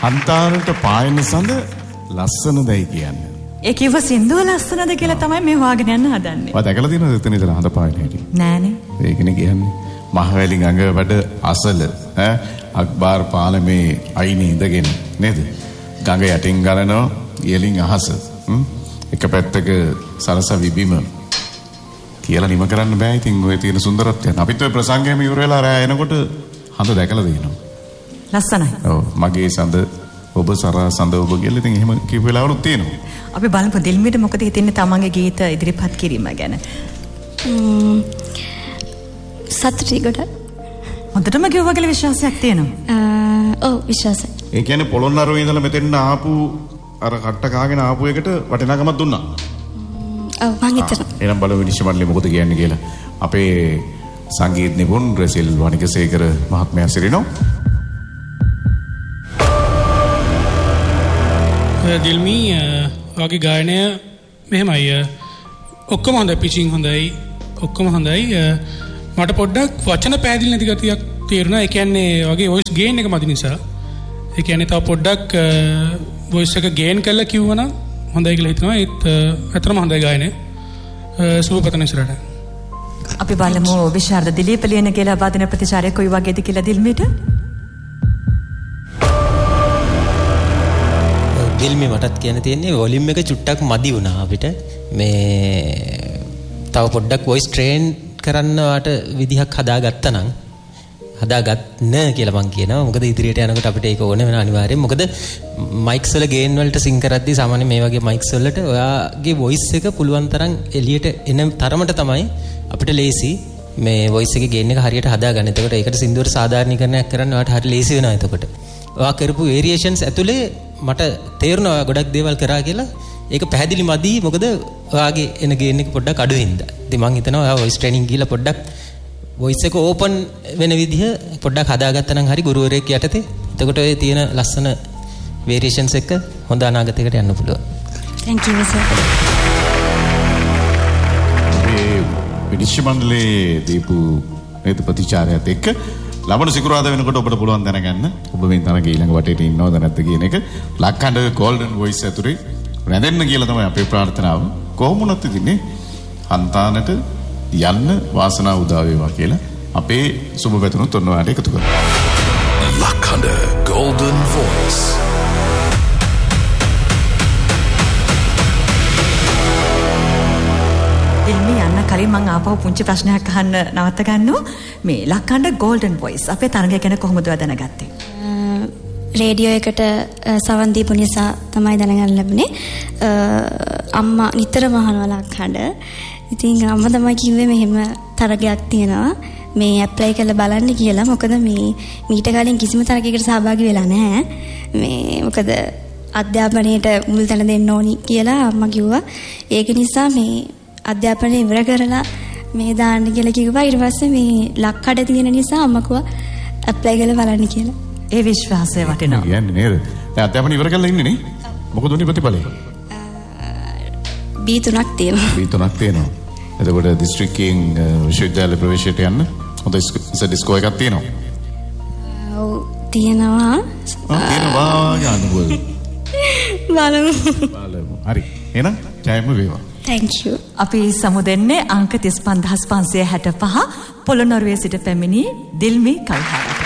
හන්තාරට පායන සඳ ලස්සනදයි කියන්නේ. ඒ කිව්ව සින්දුව ලස්සනද කියලා තමයි මේ හොයාගෙන යන්න හදන්නේ. ඔයා දැකලා තියෙනවද එතන ඉඳලා හඳ පායන හැටි? නෑනේ. ඒකනේ කියන්නේ. මහවැලි ගඟ වැඩ අසල අක්බාර් පාලමේ අයිනේ ඉඳගෙන නේද? ගඟ යටින් ගලනවා ඉහළින් අහස. එක පැත්තක සරස විබිම කියලා නිම කරන්න බෑ. ඉතින් ඔය තියෙන සුන්දරත්වය. අපිත් ඔය ප්‍රසංගයම ඉවර වෙලා රෑ එනකොට හඳ දැකලා දිනවා. ලස්සනයි. ඔව් මගේ සඳ ඔබ සරා සඳ ඔබ කියලා ඉතින් එහෙම කිව්ව වෙලාවලුත් තියෙනවා. අපි බලමු දිල්මිට මොකද හිතෙන්නේ තමන්ගේ ගීත ඉදිරිපත් කිරීම ගැන. සතුටුයි ගොඩක්. හොඳටම කිව්වා කියලා විශ්වාසයක් තියෙනවා. ඔව් විශ්වාසයි. ඒ කියන්නේ පොළොන්නරුවේ ඉඳලා මෙතෙන් ආපු අර කට්ට කාගෙන ආපු එකට වටිනාකමක් දුන්නා. ඔව් මං හිතනවා. එහෙනම් බලමු විනිශ්චය මණ්ඩලය මොකද කියන්නේ කියලා. අපේ සංගීත නිපුණ රෙසිල් වනිකසේකර මහත්මයා සිරිනෝ. දිල්මි වගේ ගායනය මෙහෙමයි. ඔක්කොම හොඳයි, පිචින් හොඳයි, ඔක්කොම හොඳයි. මට පොඩ්ඩක් වචන පැහැදිලි නැති ගතියක් තේරුණා. ඒ කියන්නේ වගේ වොයිස් ගේන් එක මදි නිසා. ඒ කියන්නේ තව පොඩ්ඩක් වොයිස් එක ගේන් කරලා කිව්වනම් හොඳයි කියලා හිතනවා. ඒත් අතරම හොඳයි ගායනය. සුබපතන ඉස්සරහට. අපි බලමු විශාරද දිලීප ලියන කියලා වාදන ප්‍රතිචාරය කොයි වගේද කියලා දිල්මිට. දිල්මි මටත් කියන්න තියෙන්නේ වොලියුම් එක චුට්ටක් මදි වුණා අපිට. මේ තව පොඩ්ඩක් වොයිස් ට්‍රේන් කරන්න වාට විදිහක් හදාගත්තා නම් හදාගන්න කියලා මං කියනවා. මොකද ඉදිරියට යනකොට අපිට ඒක ඕන වෙන අනිවාර්යෙන්. මොකද මයික්ස් වල ගේන් වලට සිං කරද්දී සාමාන්‍ය මේ වගේ මයික්ස් වලට ඔයාගේ වොයිස් එක පුළුවන් තරම් එළියට එන තරමට තමයි අපිට ලේසි මේ වොයිස් එකේ ගේන් එක හරියට හදාගන්න. එතකොට ඒකට සින්දුවට සාධාරණීකරණයක් කරන්න ඔයාට හරිය ලේසි වෙනවා. එතකොට ඔයා කරපු වේරියේෂන්ස් ඇතුලේ මට තේරුණා ඔයා ගොඩක් දේවල් කරා කියලා. ඒක පැහැදිලි මදි. මොකද ඔයාගේ එන ගේන් එක පොඩ්ඩක් අඩු හින්දා. ඉතින් මං හිතනවා ඔයා වොයිස් ට්‍රේනින් ගිහලා පොඩ්ඩක් වොයිස් එක ඕපන් වෙන විදිහ පොඩ්ඩක් හදාගත්තා නම් හරි ගුරුවරයෙක් යටතේ. එතකොට ඔය තියෙන ලස්සන වේරියේෂන්ස් එක හොඳ අනාගතයකට යන්න පුළුවන්. Thank you sir. මේ විනිශ්චය මණ්ඩලයේ දීපු නේද ප්‍රතිචාරයත් එක්ක ලබන සිකුරාදා වෙනකොට ඔබට පුළුවන් දැනගන්න ඔබ මේ තරගේ ඊළඟ වටේට ඉන්නවද නැද්ද කියන එක. ලක්හඬ ගෝල්ඩන් වොයිස් ඇතුලේ රැඳෙන්න කියලා තමයි අපේ ප්‍රාර්ථනාව. කොහොම වුණත් ඉතින්නේ හන්තානට යන්න වාසනාව උදා වේවා කියලා අපේ සුබ පැතුනුත් ඔන්නවාට එකතු කරනවා. ලක්හඬ ගෝල්ඩන් වොයිස්. දිල්මි යන්න කලින් මම ආපහු පුංචි ප්‍රශ්නයක් අහන්න නවත්ත ගන්නවා. මේ ලක්හඬ ගෝල්ඩන් වොයිස් අපේ තරගය ගැන කොහොමද දැනගත්තේ? රේඩියෝ එකට සවන් දීපු නිසා තමයි දැනගන්න ලැබුණේ. අම්මා නිතරම අහනවා ලක්හඬ. ඉතින් අම්මා තමයි කිව්වේ මෙහෙම තරගයක් තියෙනවා. මේ ඇප්ලයි කරලා බලන්න කියලා. මොකද මේ මීට කලින් කිසිම තරගයකට සහභාගී වෙලා නැහැ. මේ මොකද අධ්‍යාපනයේට මුල් තැන දෙන්න ඕනි කියලා අම්මා කිව්වා. ඒක නිසා මේ අධ්‍යාපනය ඉවර කරලා මේ දාන්න කියලා කිව්වා. ඊට පස්සේ මේ ලක්හඬ තියෙන නිසා අම්මා කිව්වා ඇප්ලයි කරලා බලන්න කියලා. ඒ විශ්වාසය වටිනවා. කියන්නේ නේද? දැන් අධ්‍යාපනය ඉවර කරලා ඉන්නේ නේ? මොකද උනේ ප්‍රතිඵලය? B3ක් තියෙනවා. B3ක් තියෙනවා. එතකොට දිස්ත්‍රික්කයෙන් විශ්වවිද්‍යාල ප්‍රවේශයට යන්න හොඳ ඩිස්කෝ එකක් තියෙනවා. ඔව් තියෙනවා. තියෙනවා යන්නකෝ. බලමු. හරි. එහෙනම් ජයම වේවා. Thank you. අපි සමුදෙන්නේ අංක 35565 පොළොන්නරුවේ සිට පැමිණි දිල්මි කල්හාරට.